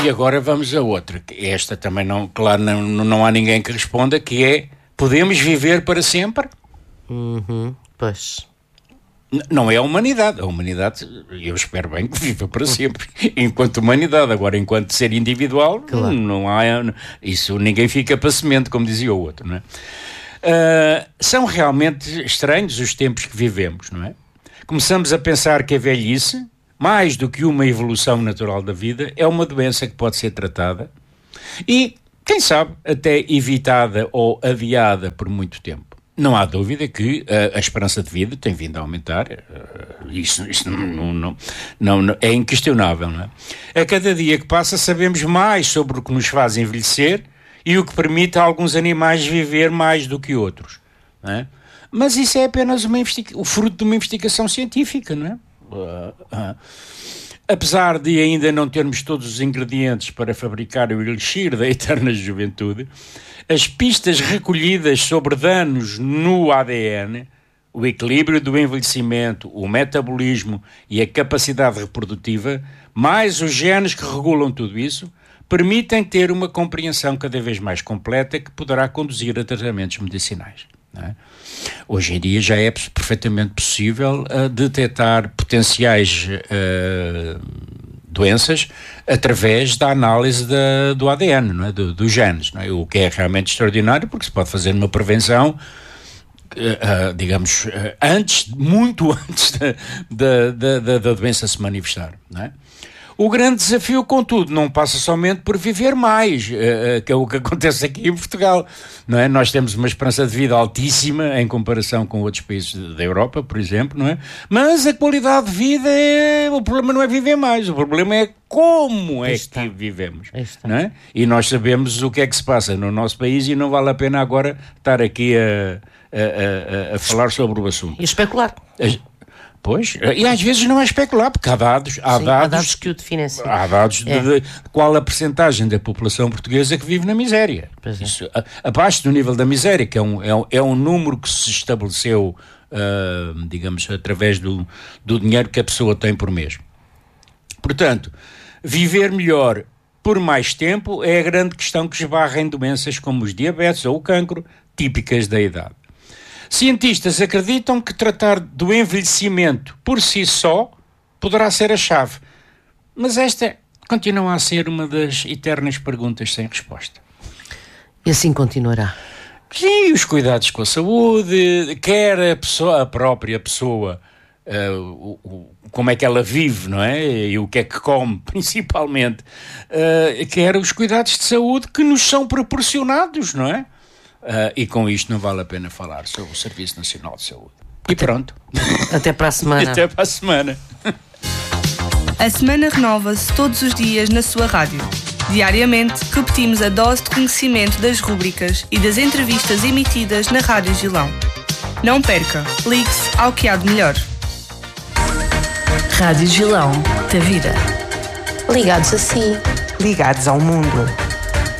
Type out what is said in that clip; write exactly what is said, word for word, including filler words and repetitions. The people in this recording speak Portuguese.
E agora vamos a outra, que esta também não, claro, não, não há ninguém que responda, que é: podemos viver para sempre? Uhum, pois. N- não é a humanidade. A humanidade, eu espero bem que viva para sempre, enquanto humanidade. Agora, enquanto ser individual, Claro. não há, isso ninguém fica para semente, como dizia o outro, não é? Uh, são realmente estranhos os tempos que vivemos, não é? Começamos a pensar que a velhice, mais do que uma evolução natural da vida, é uma doença que pode ser tratada e, quem sabe, até evitada ou adiada por muito tempo. Não há dúvida que uh, a esperança de vida tem vindo a aumentar, uh, isso, isso não, não, não, não, é inquestionável, não é? A cada dia que passa sabemos mais sobre o que nos faz envelhecer e o que permite a alguns animais viver mais do que outros, não é? Mas isso é apenas uma investiga- o fruto de uma investigação científica, não é? Uh, uh. Apesar de ainda não termos todos os ingredientes para fabricar o elixir da eterna juventude, as pistas recolhidas sobre danos no A D N, o equilíbrio do envelhecimento, o metabolismo e a capacidade reprodutiva, mais os genes que regulam tudo isso, permitem ter uma compreensão cada vez mais completa que poderá conduzir a tratamentos medicinais, não é? Hoje em dia já é perfeitamente possível uh, detectar potenciais uh, doenças através da análise da, do A D N, não é? do, dos genes, não é? O que é realmente extraordinário, porque se pode fazer uma prevenção, uh, uh, digamos, uh, antes, muito antes da, da, da, da, da doença se manifestar, não é? O grande desafio, contudo, não passa somente por viver mais, uh, que é o que acontece aqui em Portugal, não é? Nós temos uma esperança de vida altíssima em comparação com outros países da Europa, por exemplo, não é? Mas a qualidade de vida, é... o problema não é viver mais, o problema é como é que vivemos, não é? E nós sabemos o que é que se passa no nosso país e não vale a pena agora estar aqui a, a, a, a falar sobre o assunto. E especular. A... Pois, e às vezes não é especular, porque há dados, há Sim, dados, há dados que o definem. Há dados é. de, de qual a percentagem da população portuguesa que vive na miséria. Pois é. Isso, a, abaixo do nível da miséria, que é um, é um, é um número que se estabeleceu, uh, digamos, através do, do dinheiro que a pessoa tem por mês. Portanto, viver melhor por mais tempo é a grande questão que esbarra em doenças como os diabetes ou o cancro, típicas da idade. Cientistas acreditam que tratar do envelhecimento por si só poderá ser a chave, mas esta continua a ser uma das eternas perguntas sem resposta. E assim continuará. Sim, os cuidados com a saúde, quer a, pessoa, a própria pessoa, uh, o, o, como é que ela vive, não é? E o que é que come, principalmente, uh, quer os cuidados de saúde que nos são proporcionados, não é? Uh, e com isto não vale a pena falar sobre o Serviço Nacional de Saúde. E até, pronto. Até para a semana. Até para a semana. A semana renova-se todos os dias na sua rádio. Diariamente, repetimos a dose de conhecimento das rúbricas e das entrevistas emitidas na Rádio Gilão. Não perca, ligue-se ao que há de melhor. Rádio Gilão, da vida. Ligados a si. Ligados ao mundo.